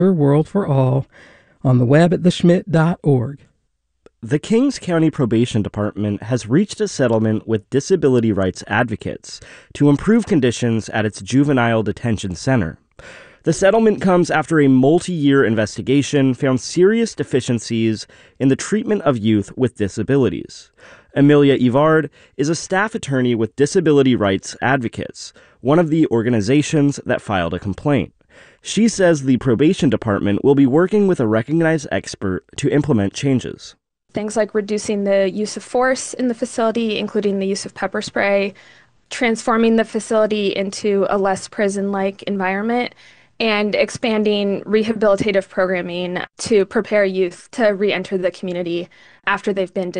World for All on the web at theschmidt.org. The Kings County Probation Department has reached a settlement with disability rights advocates to improve conditions at its juvenile detention center. The settlement comes after a multi-year investigation found serious deficiencies in the treatment of youth with disabilities. Amelia Evard is a staff attorney with Disability Rights Advocates, one of the organizations that filed a complaint. She says the probation department will be working with a recognized expert to implement changes. Things like reducing the use of force in the facility, including the use of pepper spray, transforming the facility into a less prison-like environment, and expanding rehabilitative programming to prepare youth to re-enter the community after they've been detained.